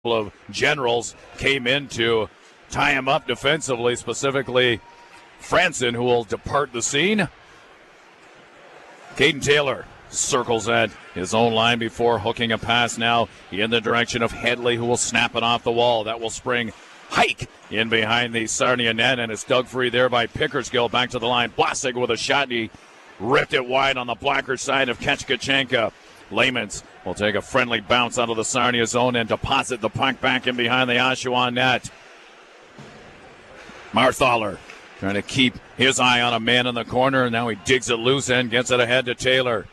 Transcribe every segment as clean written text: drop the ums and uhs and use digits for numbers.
of Generals came in to tie him up defensively, specifically Franson, who will depart the scene. Caden Taylor circles at his own line before hooking a pass now in the direction of Headley, who will snap it off the wall. That will spring Hike in behind the Sarnia net, and it's dug free there by Pickersgill. Back to the line. Blasig with a shot, and he ripped it wide on the blocker side of Ketchkachenka. Layman's will take a friendly bounce out of the Sarnia zone and deposit the puck back in behind the Oshawa net. Marthaler trying to keep his eye on a man in the corner, and now he digs it loose and gets it ahead to Taylor.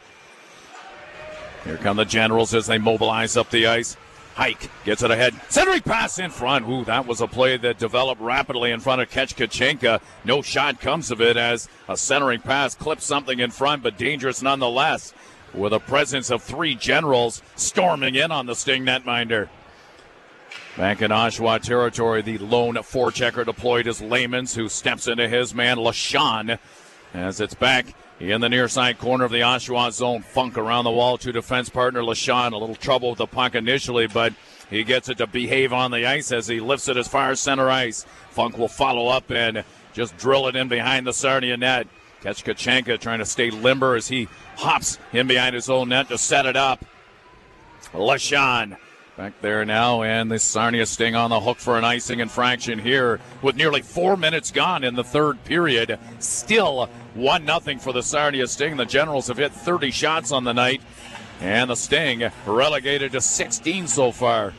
Here come the Generals as they mobilize up the ice. Hike gets it ahead. Centering pass in front. Ooh, that was a play that developed rapidly in front of Ketchkachenka. No shot comes of it as a centering pass clips something in front, but dangerous nonetheless, with a presence of three Generals storming in on the Sting netminder. Back in Oshawa territory, the lone forechecker deployed is Layman's, who steps into his man, LaShawn, as it's back in the near side corner of the Oshawa zone. Funk around the wall to defense partner LaShawn. A little trouble with the puck initially, but he gets it to behave on the ice as he lifts it as far as center ice. Funk will follow up and just drill it in behind the Sarnia net. Ketchkachenka trying to stay limber as he hops in behind his own net to set it up. LaShawn back there now, and the Sarnia Sting on the hook for an icing infraction here with nearly 4 minutes gone in the third period. Still 1-0 for the Sarnia Sting. The Generals have hit 30 shots on the night, and the Sting relegated to 16 so far.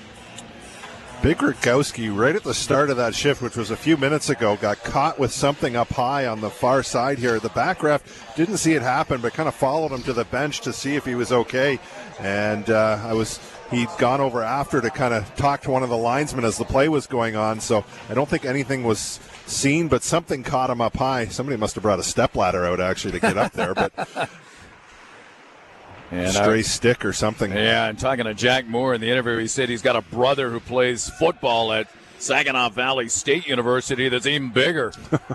Big Rogowski, right at the start of that shift, which was a few minutes ago, got caught with something up high on the far side here. The back ref didn't see it happen, but kind of followed him to the bench to see if he was okay. And he'd gone over after to kind of talk to one of the linesmen as the play was going on. So I don't think anything was seen, but something caught him up high. Somebody must have brought a stepladder out actually to get up there, but and stray stick or something. Yeah, and talking to Jack Moore in the interview, he said he's got a brother who plays football at Saginaw Valley State University that's even bigger.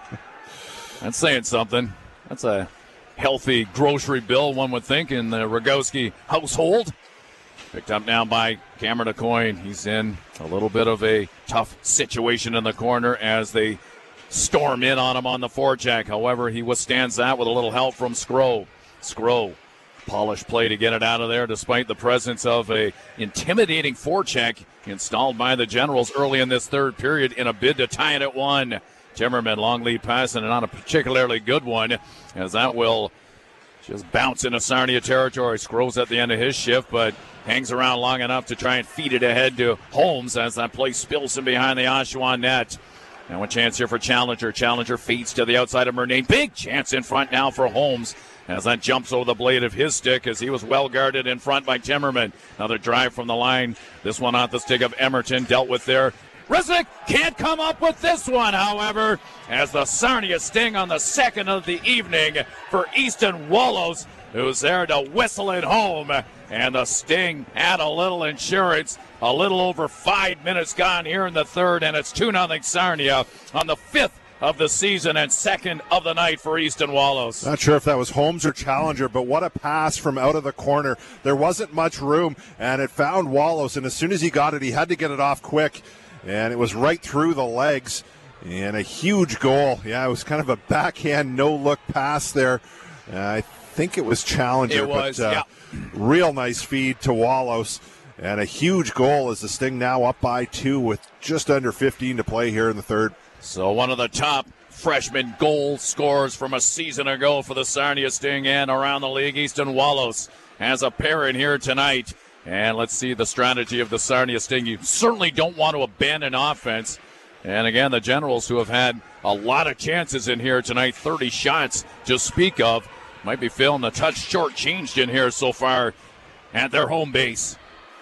That's saying something. That's a healthy grocery bill, one would think, in the Rogowski household. Picked up now by Cameron Aucoin. He's in a little bit of a tough situation in the corner as they storm in on him on the forecheck. However, he withstands that with a little help from Skro. Skro, polished play to get it out of there despite the presence of a intimidating forecheck installed by the Generals early in this third period in a bid to tie it at 1. Timmerman, long lead pass, and not a particularly good one, as that will just bounce into Sarnia territory. Scrolls at the end of his shift, but hangs around long enough to try and feed it ahead to Holmes as that play spills in behind the Oshawa net. Now a chance here for Challenger. Challenger feeds to the outside of Murnane. Big chance in front now for Holmes as that jumps over the blade of his stick as he was well guarded in front by Timmerman. Another drive from the line. This one off the stick of Emerton, dealt with there. Resnick can't come up with this one, however, as the Sarnia Sting on the second of the evening for Easton Wallows, who's there to whistle it home. And the Sting had a little insurance. A little over 5 minutes gone here in the third, and it's 2-0 Sarnia on the 5th of the season and second of the night for Easton Wallows. Not sure if that was Holmes or Challenger, but what a pass from out of the corner. There wasn't much room, and it found Wallows, and as soon as he got it, he had to get it off quick. And it was right through the legs, and a huge goal. Yeah, it was kind of a backhand, no-look pass there. I think it was Challenger. It was, but, yeah. Real nice feed to Wallows, and a huge goal as the Sting now up by 2 with just under 15 to play here in the third. So one of the top freshman goal scorers from a season ago for the Sarnia Sting and around the league, Easton Wallows, has a pair in here tonight. And let's see the strategy of the Sarnia Sting. You certainly don't want to abandon offense. And again, the Generals, who have had a lot of chances in here tonight, 30 shots to speak of, might be feeling a touch short-changed in here so far at their home base.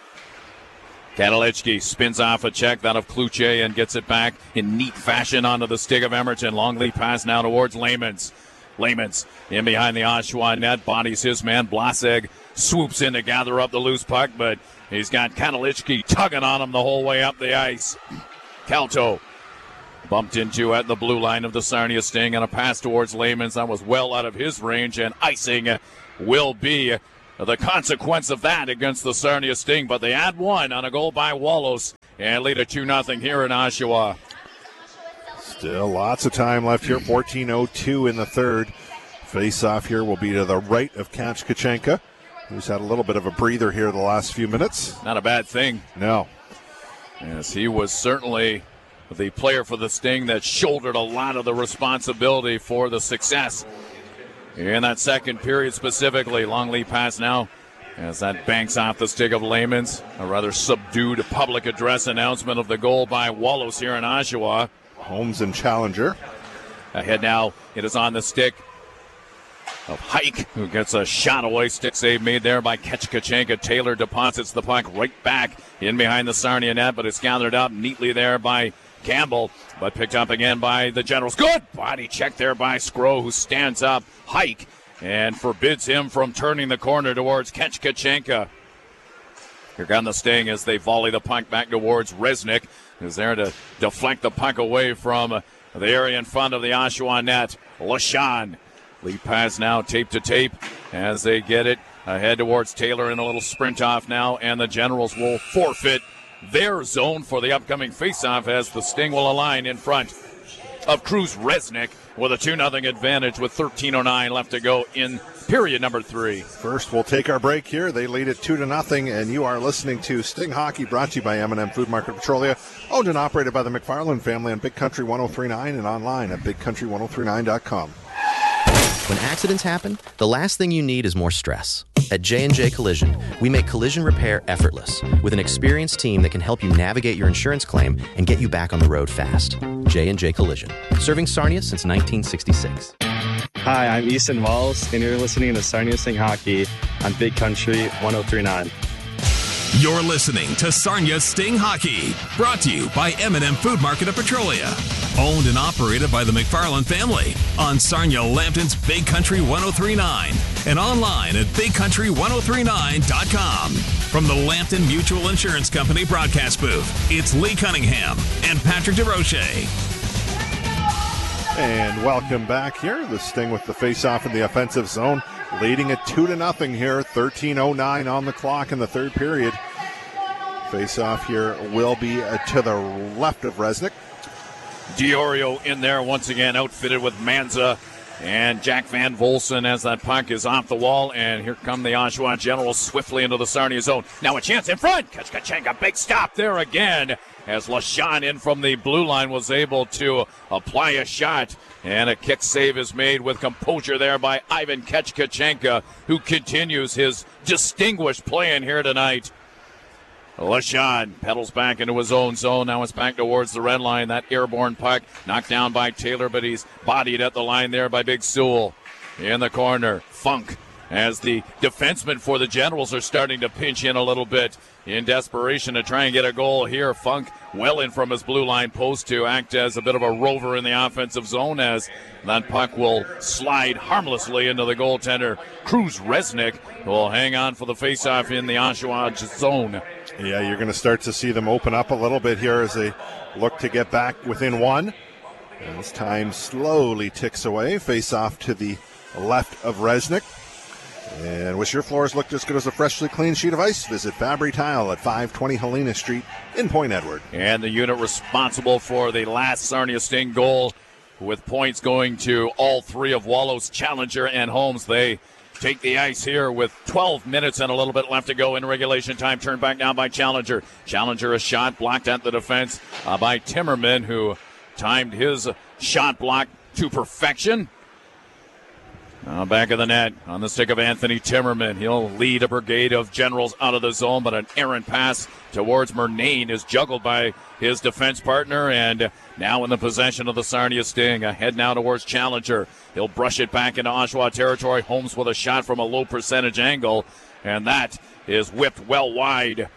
Kadalichki spins off a check out of Kluche and gets it back in neat fashion onto the stick of Emerton. Long lead pass now towards Layman's. Layman's in behind the Oshawa net, bodies his man. Blasig swoops in to gather up the loose puck, but he's got Kadalichki tugging on him the whole way up the ice. Calto bumped into at the blue line of the Sarnia Sting, and a pass towards Layman's that was well out of his range, and icing will be the consequence of that against the Sarnia Sting. But they add one on a goal by Wallace and lead at 2-0 here in Oshawa. Still lots of time left here. 14:02 in the third. Face-off here will be to the right of Kachkachenka, who's had a little bit of a breather here the last few minutes. Not a bad thing. No. Yes, he was certainly the player for the Sting that shouldered a lot of the responsibility for the success in that second period specifically. Long lead pass now as that banks off the stick of Layman's. A rather subdued public address announcement of the goal by Wallace here in Oshawa. Holmes and Challenger. Ahead now, it is on the stick of Hike, who gets a shot away. Stick save made there by Kachkachenka. Taylor deposits the puck right back in behind the Sarnia net, but it's gathered up neatly there by Campbell, but picked up again by the Generals. Good body check there by Scrow, who stands up Hike and forbids him from turning the corner towards Kachkachenka. Here come the Sting as they volley the puck back towards Resnick, who's there to deflect the puck away from the area in front of the Oshawa net. LaShawn. Lead pass now, tape to tape, as they get it ahead towards Taylor in a little sprint off now, and the Generals will forfeit their zone for the upcoming faceoff as the Sting will align in front of Cruz Resnick with a 2-0 advantage with 13:09 left to go in period number 3. First, we'll take our break here. They lead it 2-0, and you are listening to Sting Hockey, brought to you by M&M Food Market Petrolia, owned and operated by the McFarland family on Big Country 1039 and online at bigcountry1039.com. When accidents happen, the last thing you need is more stress. At J&J Collision, we make collision repair effortless with an experienced team that can help you navigate your insurance claim and get you back on the road fast. J&J Collision, serving Sarnia since 1966. Hi, I'm Easton Walls, and you're listening to Sarnia Sting Hockey on Big Country 1039. You're listening to Sarnia Sting Hockey, brought to you by M&M Food Market of Petrolia, owned and operated by the McFarland family on Sarnia Lambton's Big Country 1039 and online at bigcountry1039.com. From the Lambton Mutual Insurance Company broadcast booth, it's Lee Cunningham and Patrick DeRoche. And welcome back here. The Sting with the face-off in the offensive zone, leading at 2-0 here. 13:09 on the clock in the third period. Face-off here will be to the left of Resnick. Diorio in there once again, outfitted with Manza and Jack Van Volsen as that puck is off the wall. And here come the Oshawa Generals swiftly into the Sarnia zone. Now a chance in front. Kachkachenka, big stop there again as LaShawn in from the blue line was able to apply a shot. And a kick save is made with composure there by Ivan Kachkachenka, who continues his distinguished play in here tonight. LaShawn pedals back into his own zone. Now it's back towards the red line. That airborne puck knocked down by Taylor, but he's bodied at the line there by Big Sewell. In the corner, Funk, as the defensemen for the Generals are starting to pinch in a little bit in desperation to try and get a goal here. Funk well in from his blue line post to act as a bit of a rover in the offensive zone as that puck will slide harmlessly into the goaltender, Cruz Resnick, who will hang on for the faceoff in the Oshawa zone. Yeah, you're going to start to see them open up a little bit here as they look to get back within one. As time slowly ticks away, face off to the left of Resnick. And wish your floors looked as good as a freshly cleaned sheet of ice? Visit Fabry Tile at 520 Helena Street in Point Edward. And the unit responsible for the last Sarnia Sting goal, with points going to all three of Wallace, Challenger, and Holmes. They take the ice here with 12 minutes and a little bit left to go in regulation time. Turned back now by Challenger. Challenger, a shot blocked at the defense by Timmerman, who timed his shot block to perfection. Back of the net on the stick of Anthony Timmerman. He'll lead a brigade of Generals out of the zone, but an errant pass towards Murnane is juggled by his defense partner, and now in the possession of the Sarnia Sting. Ahead now towards Challenger. He'll brush it back into Oshawa territory. Holmes with a shot from a low percentage angle, and that is whipped well wide.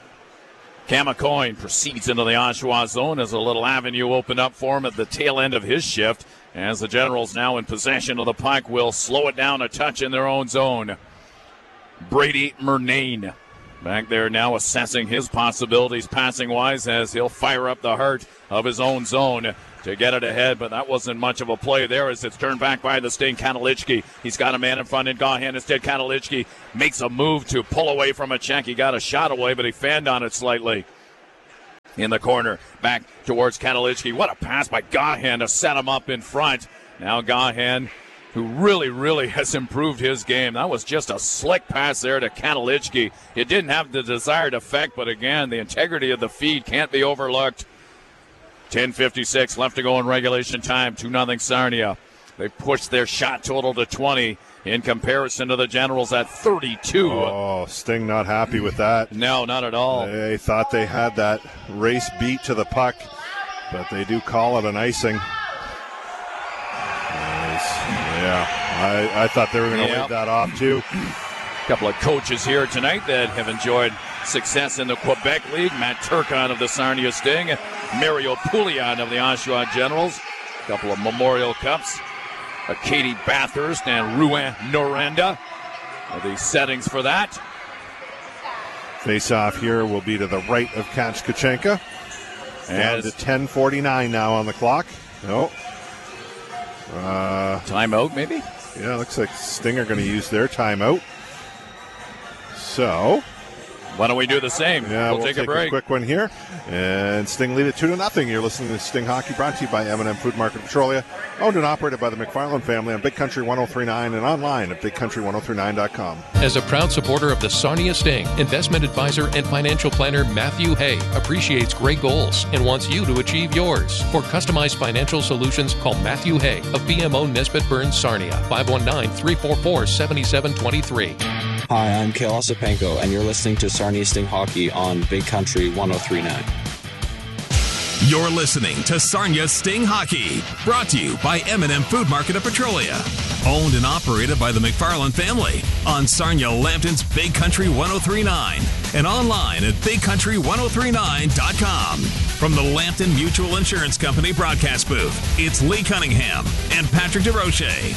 Camacoin proceeds into the Oshawa zone as a little avenue opened up for him at the tail end of his shift. As the Generals now in possession of the puck will slow it down a touch in their own zone. Brady Murnane back there now assessing his possibilities passing-wise as he'll fire up the heart of his own zone. to get it ahead, but that wasn't much of a play there as it's turned back by the Sting. Kanalichki, he's got a man in front in Gahan. Instead, Kanalichki makes a move to pull away from a check. He got a shot away, but he fanned on it slightly. In the corner, back towards Kanalichki. What a pass by Gahan to set him up in front. Now Gahan, who really has improved his game. That was just a slick pass there to Kanalichki. It didn't have the desired effect, but again, the integrity of the feed can't be overlooked. 10:56 left to go in regulation time. 2-0 Sarnia. They pushed their shot total to 20 in comparison to the Generals at 32. Oh, Sting not happy with that. No, not at all. They thought they had that race beat to the puck, but they do call it an icing. Yeah, I thought they were going to wave that off too. A couple of coaches here tonight that have enjoyed success in the Quebec League. Matt Turcotte of the Sarnia Sting, Mario Pouliot of the Oshawa Generals. A couple of Memorial Cups. Katie Bathurst and Rouen Noranda are the settings for that. Face-off here will be to the right of Kachkachenka. And to 10:49 now on the clock. No. Timeout, maybe? Yeah, looks like Sting are going to use their timeout. So, why don't we do the same? Yeah, we'll take a break. A quick one here. And Sting lead it 2-0. You're listening to Sting Hockey, brought to you by M&M Food Market Petrolia, owned and operated by the McFarland family on Big Country 103.9 and online at bigcountry1039.com. As a proud supporter of the Sarnia Sting, investment advisor and financial planner Matthew Hay appreciates great goals and wants you to achieve yours. For customized financial solutions, call Matthew Hay of BMO Nesbitt Burns Sarnia, 519-344-7723. Hi, I'm Kale Ossipenko, and you're listening to Sarnia Sting Hockey on Big Country 103.9. You're listening to Sarnia Sting Hockey, brought to you by M&M Food Market of Petrolia, owned and operated by the McFarland family on Sarnia Lambton's Big Country 103.9 and online at bigcountry1039.com. From the Lambton Mutual Insurance Company broadcast booth, it's Lee Cunningham and Patrick DeRoche.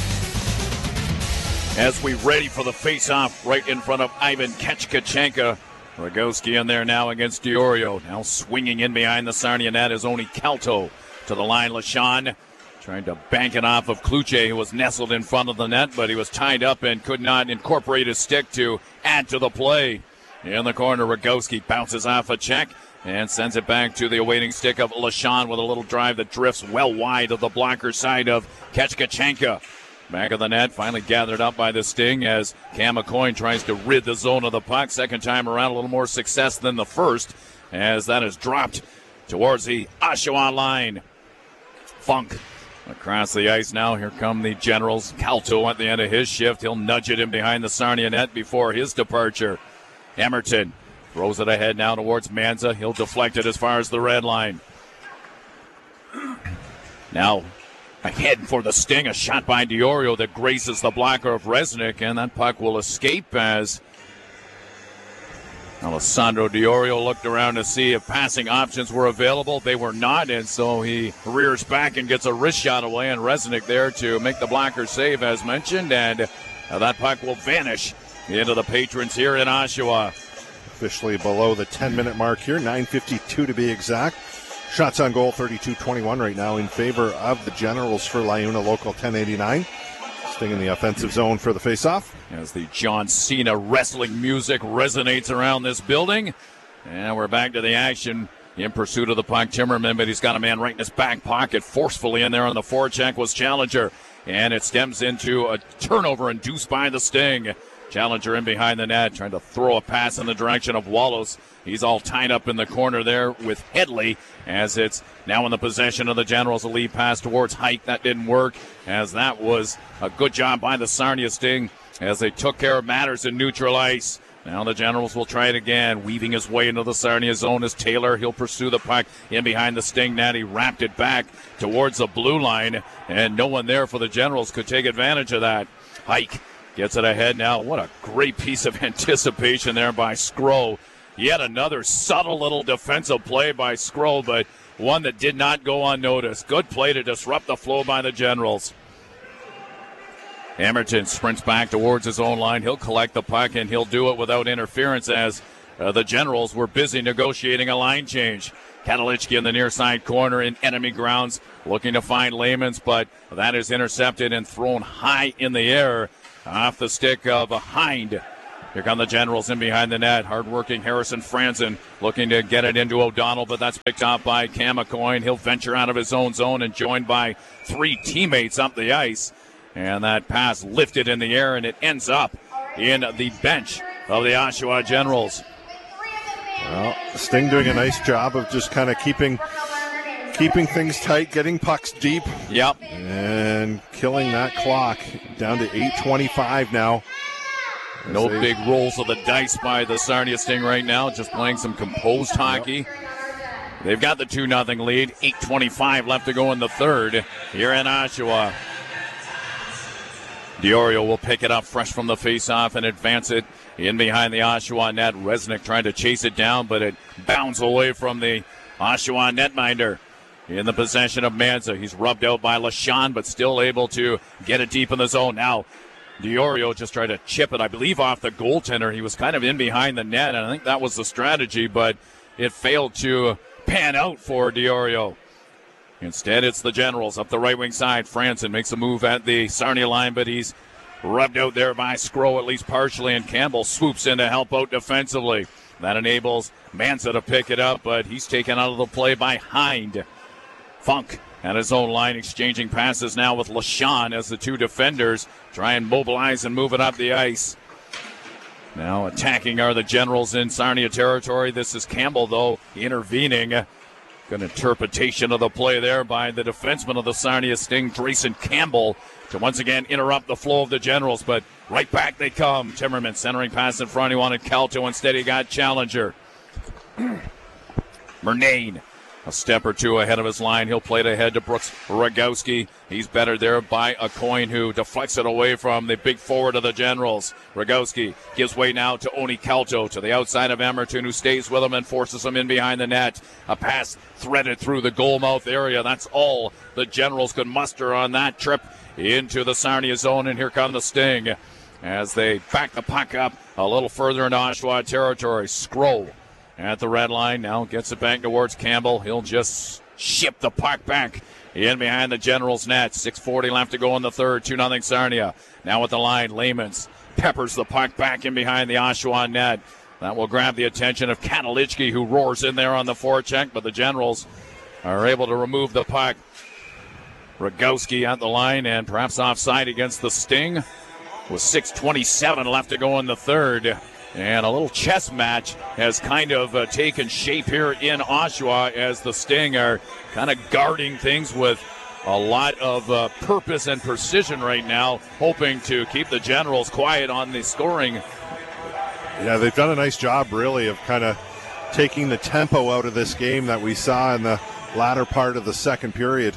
As we ready for the face-off right in front of Ivan Kachkachenka. Rogowski in there now against Diorio. Now swinging in behind the Sarnia net is Oni Calto to the line. LaShawn trying to bank it off of Kluche, who was nestled in front of the net, but he was tied up and could not incorporate his stick to add to the play. In the corner, Rogowski bounces off a check and sends it back to the awaiting stick of LaShawn with a little drive that drifts well wide of the blocker side of Kachkachenka. Back of the net, finally gathered up by the Sting as Cam McCoy tries to rid the zone of the puck. Second time around, a little more success than the first, as that is dropped towards the Oshawa line. Funk across the ice now. Here come the Generals. Calto at the end of his shift. He'll nudge it in behind the Sarnia net before his departure. Emerton throws it ahead now towards Manza. He'll deflect it as far as the red line. Now ahead for the Sting, a shot by Diorio that graces the blocker of Resnick, and that puck will escape as Alessandro Diorio looked around to see if passing options were available. They were not, and so he rears back and gets a wrist shot away, and Resnick there to make the blocker save, as mentioned, and that puck will vanish into the patrons here in Oshawa. Officially below the 10-minute mark here, 9:52 to be exact. Shots on goal, 32-21 right now in favor of the Generals for Liuna Local 1089. Sting in the offensive zone for the face-off. As the John Cena wrestling music resonates around this building. And we're back to the action in pursuit of the puck. Timmerman, but he's got a man right in his back pocket. Forcefully in there on the forecheck was Challenger. And it stems into a turnover induced by the Sting. Challenger in behind the net, trying to throw a pass in the direction of Wallace. He's all tied up in the corner there with Headley, as it's now in the possession of the Generals. A lead pass towards Hike. That didn't work, as that was a good job by the Sarnia Sting as they took care of matters in neutral ice. Now the Generals will try it again. Weaving his way into the Sarnia zone is Taylor. He'll pursue the puck in behind the Sting net. He wrapped it back towards the blue line, and no one there for the Generals could take advantage of that. Hike gets it ahead now. What a great piece of anticipation there by Skro. Yet another subtle little defensive play by Skro, but one that did not go unnoticed. Good play to disrupt the flow by the Generals. Emerton sprints back towards his own line. He'll collect the puck, and he'll do it without interference as the Generals were busy negotiating a line change. Katalichki in the near side corner in enemy grounds, looking to find Lamans, but that is intercepted and thrown high in the air off the stick of Hind. Here come the Generals in behind the net. Hard-working Harrison Franzen looking to get it into O'Donnell, but that's picked up by Camacoin. He'll venture out of his own zone and joined by 3 teammates up the ice. And that pass lifted in the air, and it ends up in the bench of the Oshawa Generals. Well, Sting doing a nice job of just kind of keeping things tight, getting pucks deep. Yep. And killing that clock down to 8:25 now. No big rolls of the dice by the Sarnia Sting right now, just playing some composed hockey. They've got the 2-0 lead, 8:25 left to go in the third here in Oshawa. Diorio will pick it up fresh from the faceoff and advance it in behind the Oshawa net. Resnick trying to chase it down, but it bounds away from the Oshawa netminder. In the possession of Manza. He's rubbed out by LaShawn, but still able to get it deep in the zone. Now, Diorio just tried to chip it, I believe, off the goaltender. He was kind of in behind the net, and I think that was the strategy, but it failed to pan out for Diorio. Instead, it's the Generals up the right wing side. Franzen makes a move at the Sarnia line, but he's rubbed out there by Scrow, at least partially, and Campbell swoops in to help out defensively. That enables Manza to pick it up, but he's taken out of the play by Hind. Funk at his own line, exchanging passes now with LaShawn as the 2 defenders try and mobilize and move it up the ice. Now attacking are the Generals in Sarnia territory. This is Campbell, though, intervening. Good interpretation of the play there by the defenseman of the Sarnia Sting, Drayson Campbell, to once again interrupt the flow of the Generals. But right back they come. Timmerman centering pass in front. He wanted Calto. Instead he got Challenger. Murnane, a step or 2 ahead of his line. He'll play it ahead to Brooks Rogowski. He's better there by a coin who deflects it away from the big forward of the Generals. Rogowski gives way now to Oni Calto to the outside of Emerton, who stays with him and forces him in behind the net. A pass threaded through the goal mouth area. That's all the Generals could muster on that trip into the Sarnia zone. And here come the Sting as they back the puck up a little further into Oshawa territory. Scroll at the red line now gets it back towards Campbell. He'll just ship the puck back in behind the Generals net. 6:40 left to go in the third. 2-0 Sarnia. Now at the line, Lamans peppers the puck back in behind the Oshawa net. That will grab the attention of Katalichki, who roars in there on the forecheck, but the Generals are able to remove the puck. Rogowski at the line and perhaps offside against the Sting with 6:27 left to go in the third. And a little chess match has kind of taken shape here in Oshawa as the Sting are kind of guarding things with a lot of purpose and precision right now, hoping to keep the Generals quiet on the scoring. Yeah, they've done a nice job, really, of kind of taking the tempo out of this game that we saw in the latter part of the second period.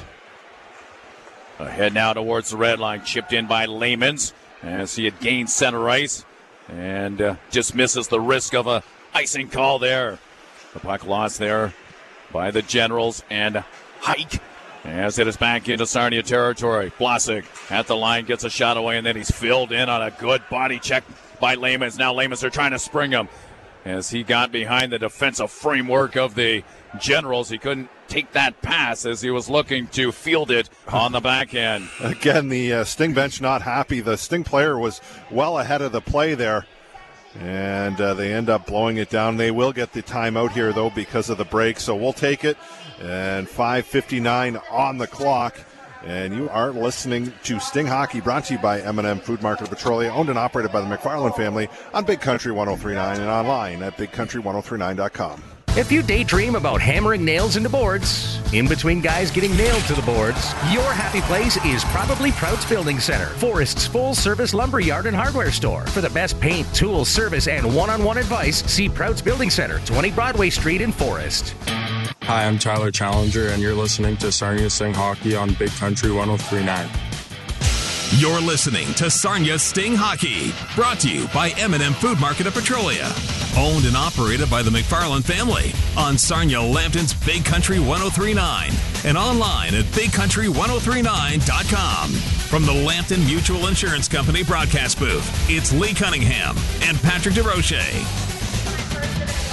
Ahead now towards the red line, chipped in by Lamans as he had gained center ice. And just misses the risk of a icing call there. The puck lost there by the Generals and Hike as it is back into Sarnia territory. Blasick at the line gets a shot away, and then he's filled in on a good body check by Lamans. Now Lamans are trying to spring him as he got behind the defensive framework of the Generals. He couldn't take that pass as he was looking to field it on the back end. Again, the Sting bench not happy. The Sting player was well ahead of the play there, and they end up blowing it down. They will get the timeout here, though, because of the break, so we'll take it. And 5:59 on the clock. And you are listening to Sting Hockey, brought to you by M&M Food Market of Petrolia, owned and operated by the McFarland family on Big Country 103.9 and online at bigcountry1039.com. If you daydream about hammering nails into boards, in between guys getting nailed to the boards, your happy place is probably Prout's Building Center, Forest's full-service lumberyard and hardware store. For the best paint, tools, service, and one-on-one advice, see Prout's Building Center, 20 Broadway Street in Forest. Hi, I'm Tyler Challenger, and you're listening to Sarnia Sting Hockey on Big Country 103.9. You're listening to Sarnia Sting Hockey, brought to you by M&M Food Market of Petrolia, owned and operated by the McFarland family on Sarnia Lambton's Big Country 103.9 and online at bigcountry1039.com. From the Lambton Mutual Insurance Company broadcast booth, it's Lee Cunningham and Patrick DeRoche.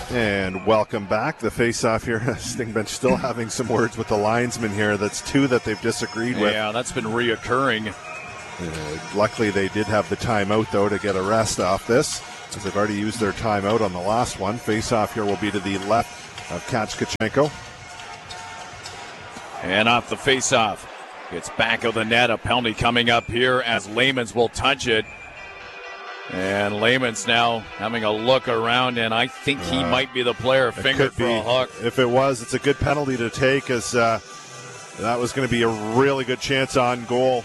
And welcome back. The face-off here. Sting bench still having some words with the linesman here. That's two that they've disagreed with. Yeah, that's been reoccurring. Luckily, they did have the timeout, though, to get a rest off this, because they've already used their timeout on the last one. Face-off here will be to the left of Kachkachenko. And off the face-off. It's back of the net. A penalty coming up here as Layman's will touch it. And Layman's now having a look around, and I think he might be the player fingered for a hook. If it was, it's a good penalty to take, as that was going to be a really good chance on goal.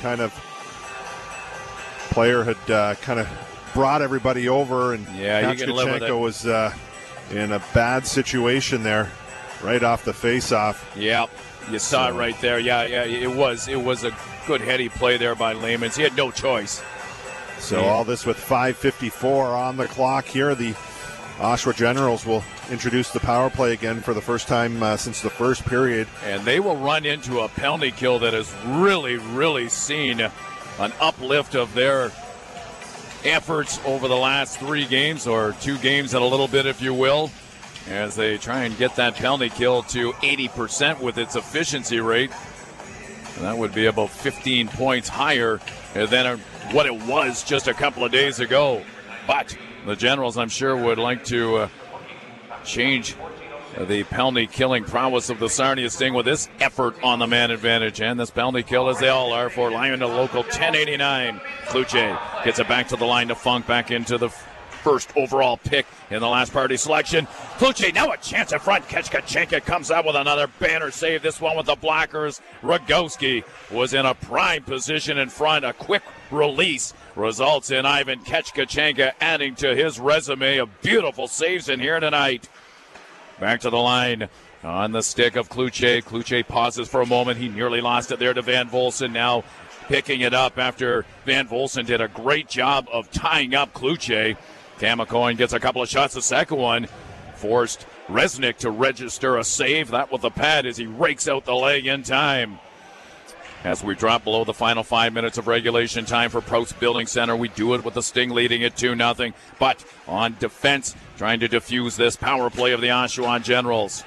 Player had kind of brought everybody over, and Kachkachenko was in a bad situation there right off the face-off. Yeah, you saw it right there. Yeah, it was a good heady play there by Layman's. He had no choice. So all this with 5:54 on the clock here. The Oshawa Generals will introduce the power play again for the first time since the first period. And they will run into a penalty kill that has really, really seen an uplift of their efforts over the last 3 games, or 2 games and a little bit, if you will, as they try and get that penalty kill to 80% with its efficiency rate. And that would be about 15 points higher than what it was just a couple of days ago. But the Generals, I'm sure, would like to change the penalty killing prowess of the Sarnia Sting with this effort on the man advantage. And this penalty kill, as they all are, for Lion to local 1089. Kluche gets it back to the line to Funk, back into the first overall pick in the last party selection. Kluche now a chance in front. Kachkachenko comes out with another banner save. This one with the blockers. Rogowski was in a prime position in front. A quick release results in Ivan Kachkachenko adding to his resume of beautiful saves in here tonight. Back to the line on the stick of Kluche. Kluche pauses for a moment. He nearly lost it there to Van Volsen. Now picking it up after Van Volsen did a great job of tying up Kluche. Cam McCoy gets a couple of shots. The second one forced Resnick to register a save. That with the pad as he rakes out the leg in time. As we drop below the final 5 minutes of regulation time for Proust Building Center, we do it with the Sting leading it 2-0. But on defense, trying to defuse this power play of the Oshawa Generals.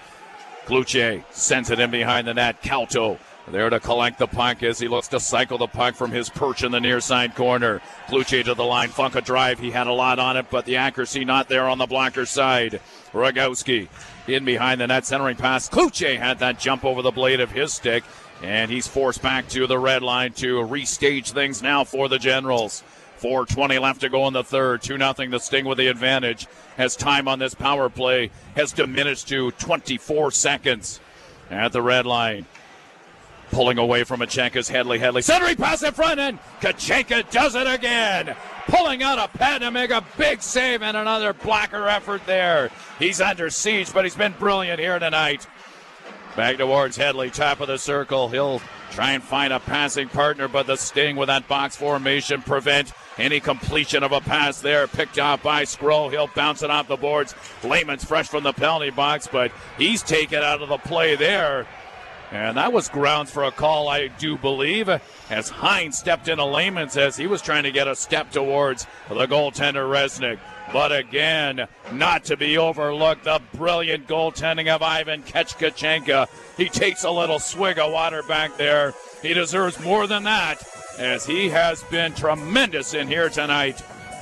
Kluche sends it in behind the net. Calto there to collect the puck as he looks to cycle the puck from his perch in the near side corner. Kluche to the line. Funk a drive. He had a lot on it, but the accuracy not there on the blocker side. Rogowski in behind the net, centering pass. Kluche had that jump over the blade of his stick, and he's forced back to the red line to restage things now for the Generals. 4:20 left to go in the third. 2-0 the Sting with the advantage, as time on this power play has diminished to 24 seconds at the red line. Pulling away from Machenka's Headley. Centering pass in front, and Kachenka does it again. Pulling out a pad to make a big save, and another blocker effort there. He's under siege, but he's been brilliant here tonight. Back towards Headley, top of the circle. He'll try and find a passing partner, but the Sting with that box formation prevent any completion of a pass there. Picked off by Skro. He'll bounce it off the boards. Layman's fresh from the penalty box, but he's taken out of the play there. And that was grounds for a call, I do believe, as Hines stepped into Layman's as he was trying to get a step towards the goaltender Resnick. But again, not to be overlooked, the brilliant goaltending of Ivan Kachkachenko. He takes a little swig of water back there. He deserves more than that, as he has been tremendous in here tonight.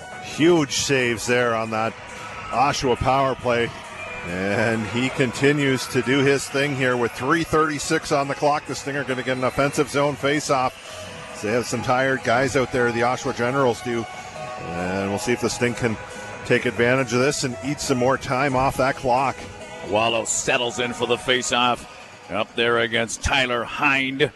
Huge saves there on that Oshawa power play. And he continues to do his thing here with 3:36 on the clock. The Sting are going to get an offensive zone face-off. So they have some tired guys out there, the Oshawa Generals do. And we'll see if the Sting can take advantage of this and eat some more time off that clock. Wallow settles in for the face-off up there against Tyler Hind.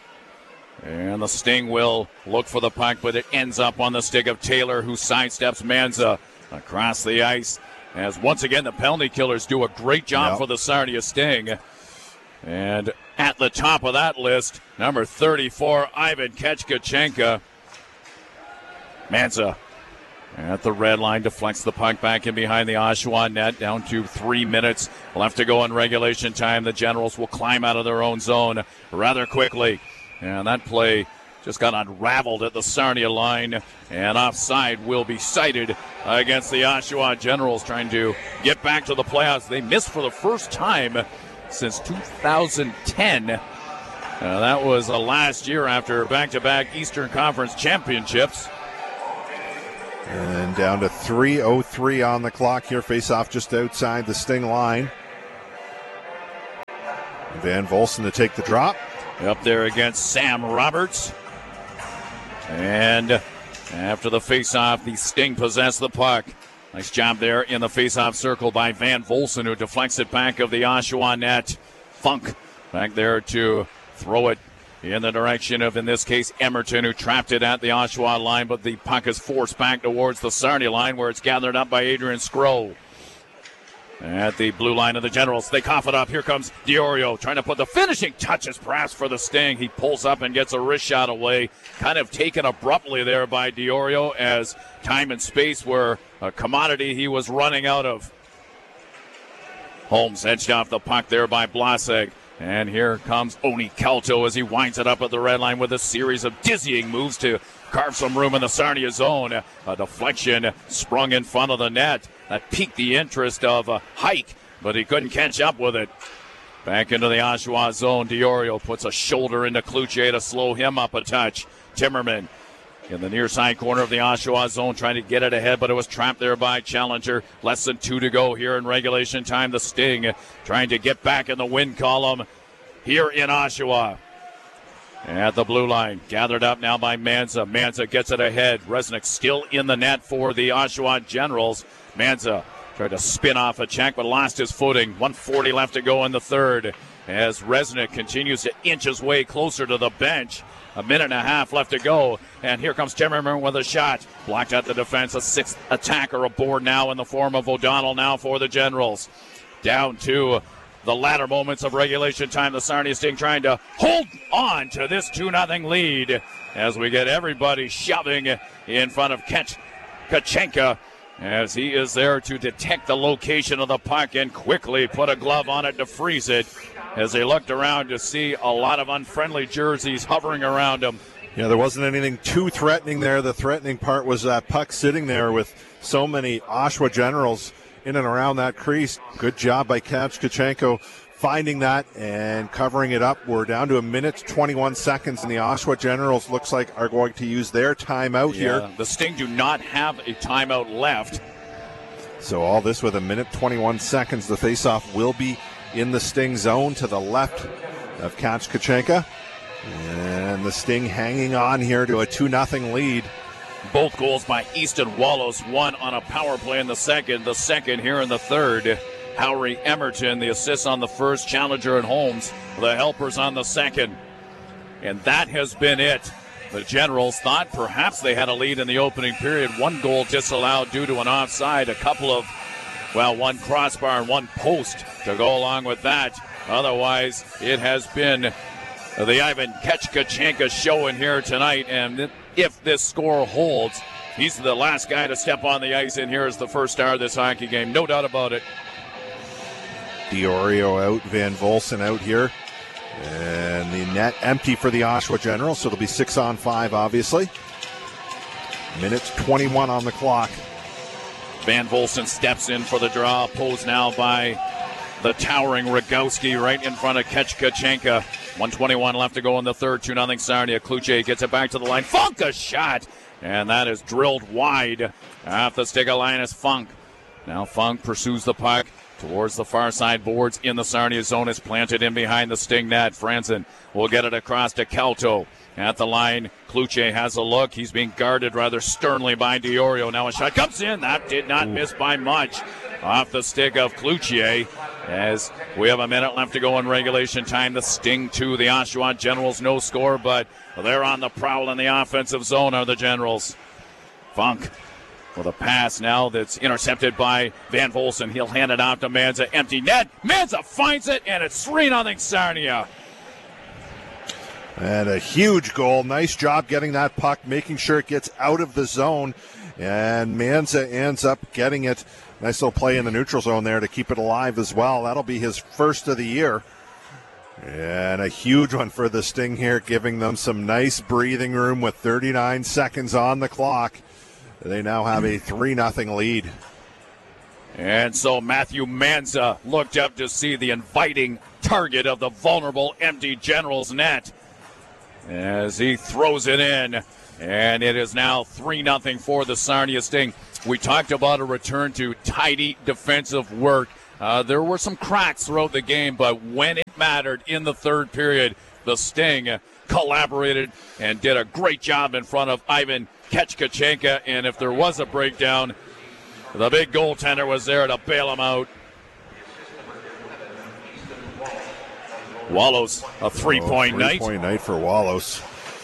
And the Sting will look for the puck, but it ends up on the stick of Taylor, who sidesteps Manza across the ice. As once again, the penalty killers do a great job for the Sarnia Sting. And at the top of that list, number 34, Ivan Kachkachenko. Manza at the red line deflects the puck back in behind the Oshawa net. Down to 3 minutes left to go in regulation time. The Generals will climb out of their own zone rather quickly. And that play just got unraveled at the Sarnia line, and offside will be cited against the Oshawa Generals, trying to get back to the playoffs. They missed for the first time since 2010. That was last year after back-to-back Eastern Conference championships. And down to 3:03 on the clock here. Face-off just outside the Sting line. Van Volson to take the drop. Up there against Sam Roberts. And after the face-off, the Sting possess the puck. Nice job there in the face-off circle by Van Volson, who deflects it back of the Oshawa net. Funk back there to throw it in the direction of, in this case, Emerton, who trapped it at the Oshawa line, but the puck is forced back towards the Sarnia line, where it's gathered up by Adrian Skro. At the blue line of the Generals, they cough it up. Here comes Diorio trying to put the finishing touches perhaps for the Sting. He pulls up and gets a wrist shot away. Kind of taken abruptly there by Diorio, as time and space were a commodity he was running out of. Holmes edged off the puck there by Blasek. And here comes Oni Calto as he winds it up at the red line with a series of dizzying moves to carve some room in the Sarnia zone. A deflection sprung in front of the net that piqued the interest of Hike, but he couldn't catch up with it. Back into the Oshawa zone, Diorio puts a shoulder into Cloutier to slow him up a touch. Timmerman in the near side corner of the Oshawa zone trying to get it ahead, but it was trapped there by Challenger. Less than 2 to go here in regulation time. The Sting trying to get back in the win column here in Oshawa. At the blue line, gathered up now by Manza. Manza gets it ahead. Resnick still in the net for the Oshawa Generals. Manza tried to spin off a check, but lost his footing. 1:40 left to go in the third, as Resnick continues to inch his way closer to the bench. A minute and a half left to go, and here comes Timmerman with a shot. Blocked at the defense. A sixth attacker aboard now in the form of O'Donnell now for the Generals. Down to the latter moments of regulation time. The Sarnia Sting trying to hold on to this 2-0 lead as we get everybody shoving in front of Kachenka, as he is there to detect the location of the puck and quickly put a glove on it to freeze it, as they looked around to see a lot of unfriendly jerseys hovering around him. Yeah, there wasn't anything too threatening there. The threatening part was that puck sitting there with so many Oshawa Generals in and around that crease. Good job by Kachenko finding that and covering it up. We're down to 1:21 seconds, and the Oshawa Generals looks like are going to use their timeout here. The Sting do not have a timeout left. So all this with 1:21 seconds. The faceoff will be in the Sting zone to the left of Kachenka. And the Sting hanging on here to a 2-0 lead. Both goals by Easton Wallace, one on a power play in the second here in the third. Howery Emerton, the assists on the first, Challenger and Holmes, the helpers on the second. And that has been it. The Generals thought perhaps they had a lead in the opening period. One goal disallowed due to an offside, a couple of, one crossbar and one post to go along with that. Otherwise, it has been the Ivan Kachenka show in here tonight, and if this score holds, he's the last guy to step on the ice in here as the first star of this hockey game. No doubt about it. Diorio out, Van Volson out here. And the net empty for the Oshawa Generals, so it'll be 6-on-5, obviously. 1:21 on the clock. Van Volson steps in for the draw, opposed now by the towering Rogowski right in front of Kachenka. 1:21 left to go in the third. 2-0 Sarnia. Cloutier gets it back to the line. Funk a shot, and that is drilled wide off the stick of Linus Funk. Now Funk pursues the puck towards the far side boards in the Sarnia zone. Is planted in behind the Sting net. Franzen will get it across to Calto. At the line, Cloutier has a look. He's being guarded rather sternly by Diorio. Now a shot comes in. That did not miss by much. Off the stick of Cloutier. As we have a minute left to go in regulation time. The Sting 2, the Oshawa Generals no score, but they're on the prowl in the offensive zone are the Generals. Funk with a pass now that's intercepted by Van Volson. He'll hand it off to Manza. Empty net. Manza finds it, and it's 3-0 Sarnia. And a huge goal. Nice job getting that puck, making sure it gets out of the zone. And Manza ends up getting it. Nice little play in the neutral zone there to keep it alive as well. That'll be his first of the year. And a huge one for the Sting here, giving them some nice breathing room with 39 seconds on the clock. They now have a 3-0 lead. And so Matthew Manza looked up to see the inviting target of the vulnerable empty Generals net as he throws it in. And it is now 3-0 for the Sarnia Sting. We talked about a return to tidy defensive work. There were some cracks throughout the game, but when it mattered in the third period, the Sting collaborated and did a great job in front of Ivan Ketchkachenka. And if there was a breakdown, the big goaltender was there to bail him out. Wallows, a three-point night. Three-point night for Wallows.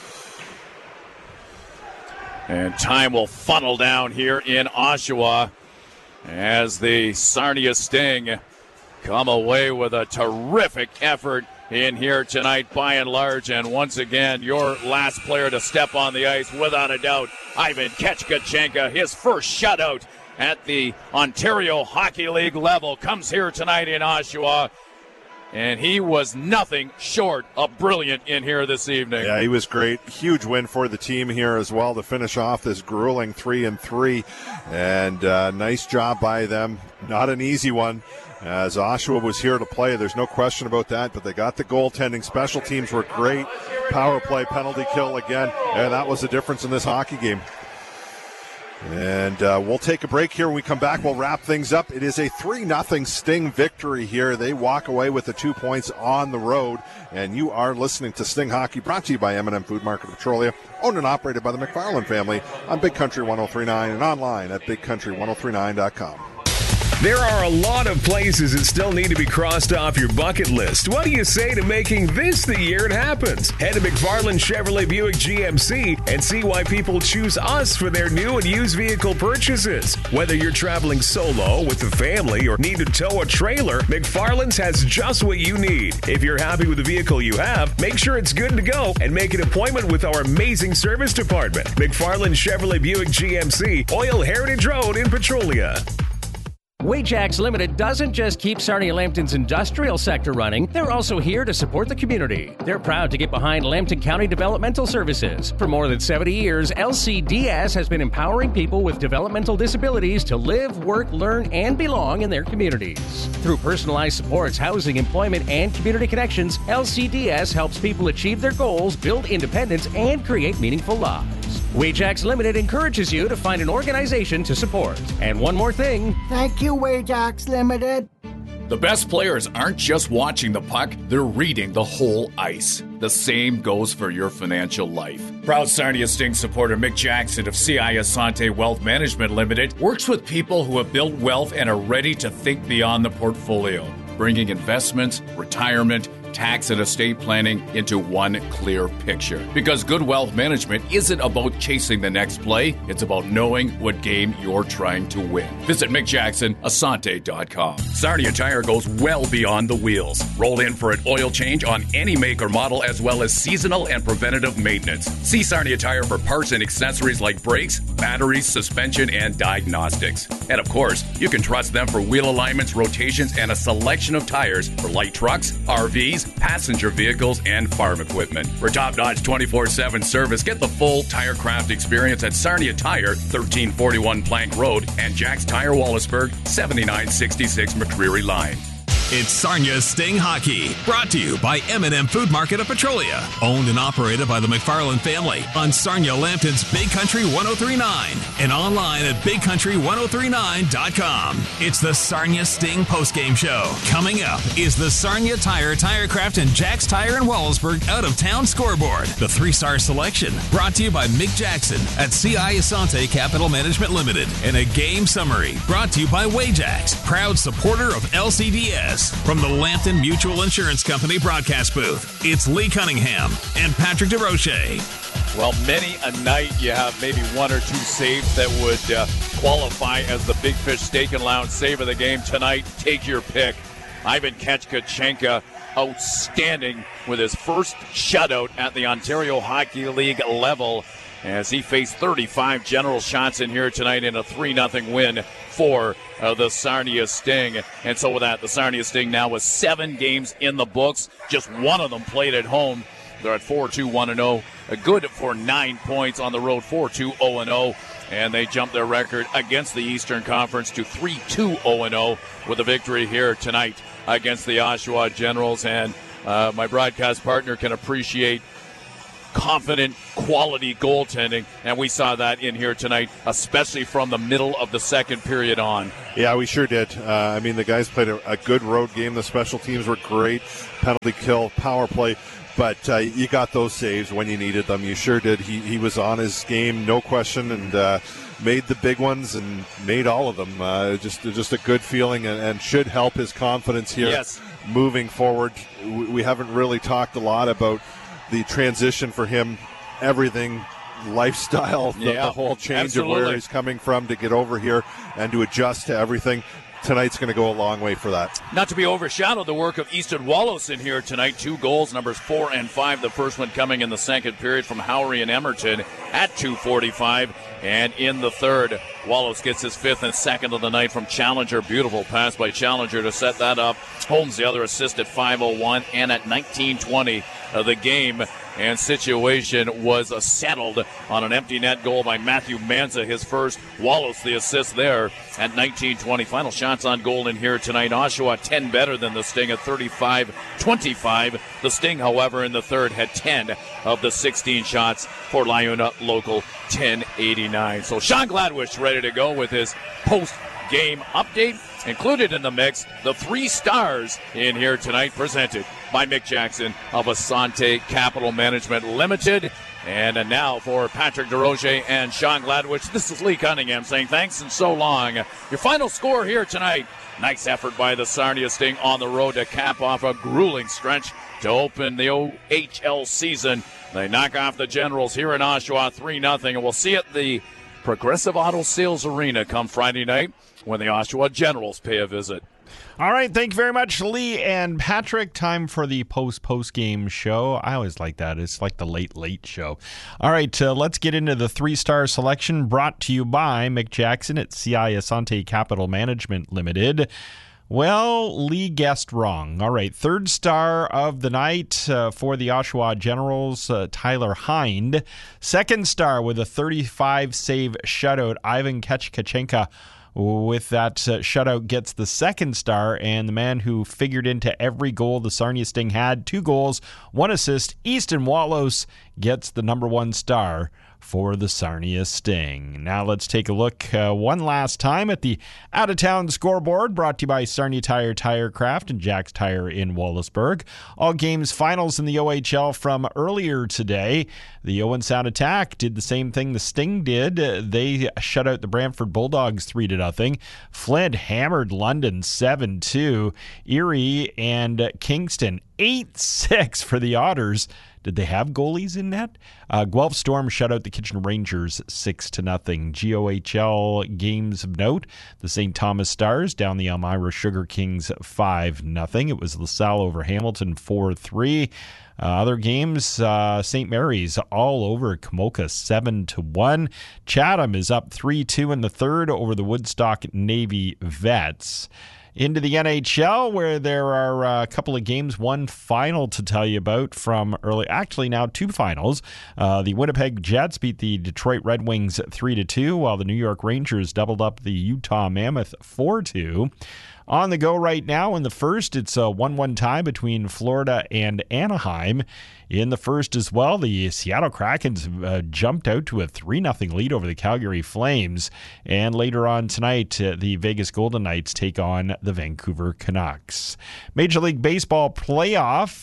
And time will funnel down here in Oshawa as the Sarnia Sting come away with a terrific effort in here tonight by and large. And once again, your last player to step on the ice, without a doubt, Ivan Ketchkachenka, his first shutout at the Ontario Hockey League level, comes here tonight in Oshawa. And he was nothing short of brilliant in here this evening. Yeah, he was great. Huge win for the team here as well to finish off this grueling 3-3. And nice job by them. Not an easy one, as Oshawa was here to play. There's no question about that. But they got the goaltending. Special teams were great. Power play, penalty kill again. And that was the difference in this hockey game. And we'll take a break here. When we come back, we'll wrap things up. It is a 3-0 Sting victory here. They walk away with the 2 points on the road. And you are listening to Sting Hockey, brought to you by M&M Food Market of Petrolia, owned and operated by the McFarland family on Big Country 103.9 and online at bigcountry1039.com. There are a lot of places that still need to be crossed off your bucket list. What do you say to making this the year it happens? Head to McFarland Chevrolet Buick GMC and see why people choose us for their new and used vehicle purchases. Whether you're traveling solo, with the family, or need to tow a trailer, McFarland's has just what you need. If you're happy with the vehicle you have, make sure it's good to go and make an appointment with our amazing service department. McFarland Chevrolet Buick GMC, Oil Heritage Road in Petrolia. Wajax Limited doesn't just keep Sarnia Lambton's industrial sector running, they're also here to support the community. They're proud to get behind Lambton County Developmental Services. For more than 70 years, LCDS has been empowering people with developmental disabilities to live, work, learn, and belong in their communities. Through personalized supports, housing, employment, and community connections, LCDS helps people achieve their goals, build independence, and create meaningful lives. Wajax Limited encourages you to find an organization to support. And one more thing. Thank you, Wajax Limited. The best players aren't just watching the puck, they're reading the whole ice. The same goes for your financial life. Proud Sarnia Sting supporter Mick Jackson of CI Asante Wealth Management Limited works with people who have built wealth and are ready to think beyond the portfolio, bringing investments, retirement, tax and estate planning into one clear picture. Because good wealth management isn't about chasing the next play, it's about knowing what game you're trying to win. Visit MickJacksonAsante.com. Sarnia Tire goes well beyond the wheels. Roll in for an oil change on any make or model, as well as seasonal and preventative maintenance. See Sarnia Tire for parts and accessories like brakes, batteries, suspension, and diagnostics. And of course, you can trust them for wheel alignments, rotations, and a selection of tires for light trucks, RVs, passenger vehicles, and farm equipment. For top-notch 24/7 service, get the full Tirecraft experience at Sarnia Tire, 1341 Plank Road, and Jack's Tire Wallaceburg, 7966 McCreary Line. It's Sarnia Sting Hockey, brought to you by M&M Food Market of Petrolia, owned and operated by the McFarland family on Sarnia Lambton's Big Country 103.9 and online at bigcountry1039.com. It's the Sarnia Sting postgame show. Coming up is the Sarnia Tire, Tirecraft, and Jack's Tire in Wallaceburg out-of-town scoreboard. The 3-star selection, brought to you by Mick Jackson at CI Asante Capital Management Limited. And a game summary, brought to you by Wajax, proud supporter of LCDS. From the Lambton Mutual Insurance Company broadcast booth, it's Lee Cunningham and Patrick DeRoche. Well, many a night you have maybe one or two saves that would qualify as the Big Fish Steak and Lounge save of the game tonight. Take your pick. Ivan Ketchkachenka, outstanding with his first shutout at the Ontario Hockey League level, as he faced 35 general shots in here tonight in a 3-0 win for the Sarnia Sting. And so with that, the Sarnia Sting now with 7 games in the books, just one of them played at home. They're at 4-2-1-0, good for 9 points on the road, 4-2-0-0. and they jumped their record against the Eastern Conference to 3-2-0-0 with a victory here tonight against the Oshawa Generals. And my broadcast partner can appreciate confident, quality goaltending, and we saw that in here tonight, especially from the middle of the second period on. Yeah, we sure did. The guys played a good road game. The special teams were great. Penalty kill, power play. But you got those saves when you needed them. You sure did. He was on his game, no question, and made the big ones and made all of them. Just a good feeling and should help his confidence here moving forward. We haven't really talked a lot about the transition for him, everything, lifestyle, the whole change of where he's coming from to get over here and to adjust to everything. Tonight's going to go a long way for that. Not to be overshadowed, the work of Easton Wallace in here tonight. 2 goals, numbers 4 and 5. The first one coming in the second period from Howery and Emerton at 2:45. And in the third, Wallace gets his 5th and 2nd of the night from Challenger. Beautiful pass by Challenger to set that up. Holmes the other assist at 5:01. And at 19:20, the game and situation was settled on an empty net goal by Matthew Manza, his first. Wallace the assist there at 19:20. Final shots on goal in here tonight. Oshawa 10 better than the Sting at 35-25. The Sting, however, in the third had 10 of the 16 shots for Liona Local 1089. So Sean Gladwish ready to go with his post-game update. Included in the mix, the 3 stars in here tonight, presented by Mick Jackson of Asante Capital Management Limited. And now for Patrick DeRoche and Sean Gladwish, this is Lee Cunningham saying thanks and so long. Your final score here tonight. Nice effort by the Sarnia Sting on the road to cap off a grueling stretch to open the OHL season. They knock off the Generals here in Oshawa 3-0, and we'll see it at the Progressive Auto Sales Arena come Friday night when the Oshawa Generals pay a visit. All right, thank you very much, Lee and Patrick. Time for the post-game show. I always like that. It's like the late show. All right, let's get into the 3-star selection brought to you by Mick Jackson at CI Asante Capital Management Limited. Well, Lee guessed wrong. All right, 3rd star of the night for the Oshawa Generals, Tyler Hind. 2nd star with a 35-save shutout, Ivan Kechkachenka. With that shutout gets the 2nd star, and the man who figured into every goal the Sarnia Sting had, 2 goals, 1 assist, Easton Wallace gets the number 1 star for the Sarnia Sting. Now let's take a look one last time at the out-of-town scoreboard, brought to you by Sarnia Tire, Tirecraft, and Jack's Tire in Wallaceburg. All games finals in the OHL from earlier today. The Owen Sound Attack did the same thing the Sting did. They shut out the Brantford Bulldogs 3-0. Flint hammered London 7-2. Erie and Kingston 8-6 for the Otters. Did they have goalies in net? Guelph Storm shut out the Kitchener Rangers 6-0. GOHL games of note: the St. Thomas Stars down the Elmira Sugar Kings 5-0. It was LaSalle over Hamilton 4-3. Other games, St. Mary's all over Kamoka 7-1. Chatham is up 3-2 in the third over the Woodstock Navy Vets. Into the NHL, where there are a couple of games, one final to tell you about from early. Actually, now 2 finals. The Winnipeg Jets beat the Detroit Red Wings 3-2, while the New York Rangers doubled up the Utah Mammoth 4-2. On the go right now in the first, it's a 1-1 tie between Florida and Anaheim. In the first as well, the Seattle Kraken jumped out to a 3-0 lead over the Calgary Flames. And later on tonight, the Vegas Golden Knights take on the Vancouver Canucks. Major League Baseball playoff,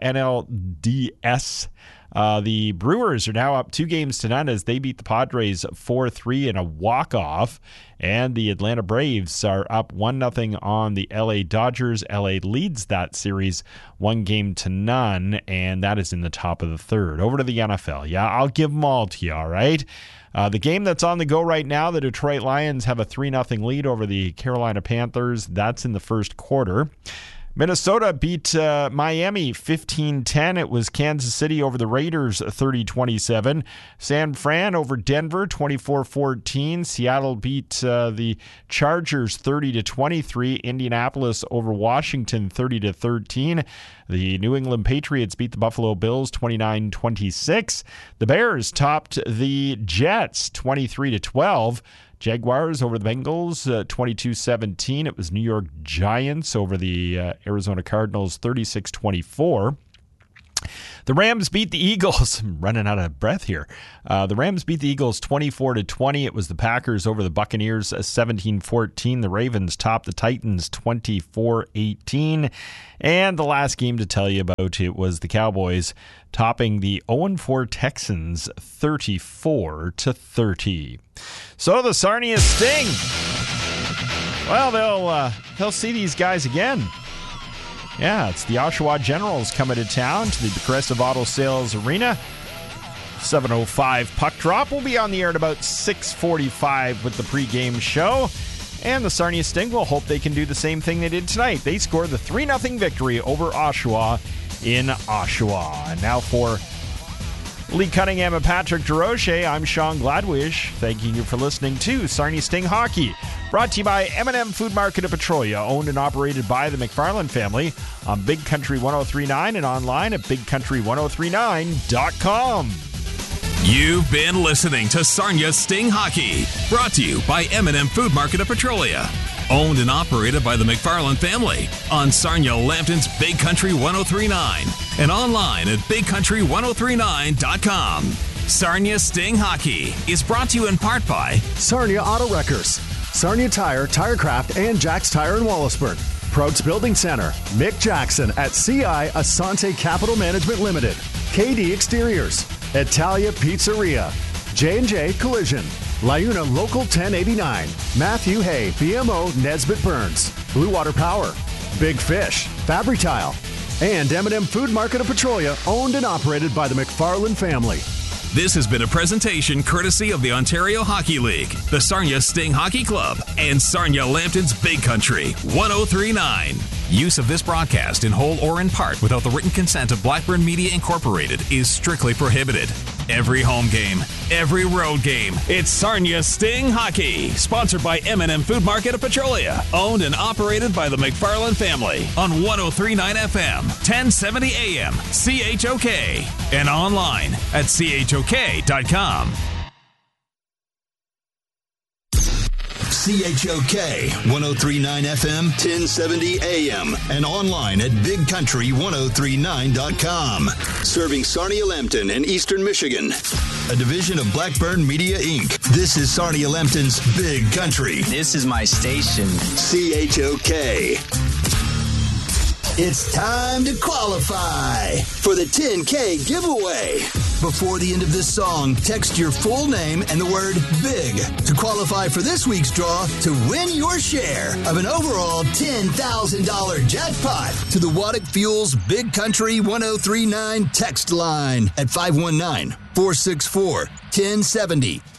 NLDS. The Brewers are now up 2-0 as they beat the Padres 4-3 in a walk-off. And the Atlanta Braves are up 1-0 on the LA Dodgers. LA leads that series 1-0, and that is in the top of the third. Over to the NFL. Yeah, I'll give them all to you, all right? The game that's on the go right now, the Detroit Lions have a 3-0 lead over the Carolina Panthers. That's in the first quarter. Minnesota beat Miami 15-10. It was Kansas City over the Raiders 30-27. San Fran over Denver 24-14. Seattle beat the Chargers 30-23. Indianapolis over Washington 30-13. The New England Patriots beat the Buffalo Bills 29-26. The Bears topped the Jets 23-12. Jaguars over the Bengals 22-17. It was New York Giants over the Arizona Cardinals 36-24. The Rams beat the Eagles. I'm running out of breath here. The Rams beat the Eagles 24-20. It was the Packers over the Buccaneers 17-14. The Ravens topped the Titans 24-18. And the last game to tell you about, it was the Cowboys topping the 0-4 Texans 34-30. So the Sarnia Sting, well, they'll see these guys again. Yeah, it's the Oshawa Generals coming to town to the Progressive Auto Sales Arena. 7:05 puck drop. We'll be on the air at about 6:45 with the pregame show. And the Sarnia Sting will hope they can do the same thing they did tonight. They scored the 3-0 victory over Oshawa in Oshawa. And now for Lee Cunningham and Patrick DeRoche, I'm Sean Gladwish, thanking you for listening to Sarnia Sting Hockey. Brought to you by M&M Food Market of Petrolia, owned and operated by the McFarland family on Big Country 103.9 and online at BigCountry1039.com. You've been listening to Sarnia Sting Hockey, brought to you by M&M Food Market of Petrolia, owned and operated by the McFarland family on Sarnia Lambton's Big Country 103.9 and online at BigCountry1039.com. Sarnia Sting Hockey is brought to you in part by Sarnia Auto Wreckers, Sarnia Tire, Tirecraft, and Jack's Tire in Wallaceburg. Prouts Building Center, Mick Jackson at CI Asante Capital Management Limited. KD Exteriors, Italia Pizzeria, J&J Collision, Liuna Local 1089, Matthew Hay, BMO Nesbitt Burns, Blue Water Power, Big Fish, Fabri-Tile, and M&M Food Market of Petrolia, owned and operated by the McFarland family. This has been a presentation courtesy of the Ontario Hockey League, the Sarnia Sting Hockey Club, and Sarnia Lambton's Big Country 103.9. Use of this broadcast in whole or in part without the written consent of Blackburn Media Incorporated is strictly prohibited. Every home game, every road game, it's Sarnia Sting Hockey. Sponsored by M&M Food Market of Petrolia. Owned and operated by the McFarland family on 103.9 FM, 1070 AM, CHOK, and online at CHOK.com. CHOK 103.9 FM, 1070 AM, and online at BigCountry1039.com. Serving Sarnia Lambton and Eastern Michigan. A division of Blackburn Media, Inc. This is Sarnia Lambton's Big Country. This is my station. CHOK. It's time to qualify for the 10K giveaway. Before the end of this song, text your full name and the word BIG to qualify for this week's draw to win your share of an overall $10,000 jackpot to the Waddick Fuels Big Country 1039 text line at 519-464-1070.